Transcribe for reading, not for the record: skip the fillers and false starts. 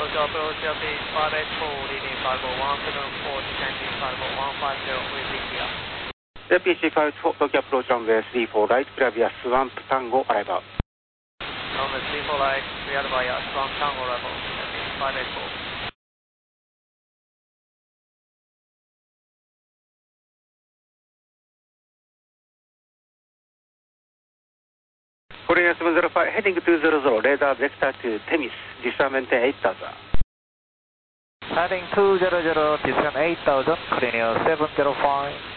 Tokyo approach LPH 584, leading 50174, descending 50150, with ETA. LPH 54, Tokyo approach runway 34 right, clear via Swamp Tango arrival. Runway 34 right, cleared via Swamp Tango arrival, LPH 584. Korean 705, heading 200, radar vector to Temis, descend maintain 8000. Heading 200, descend 8000, Korean 705.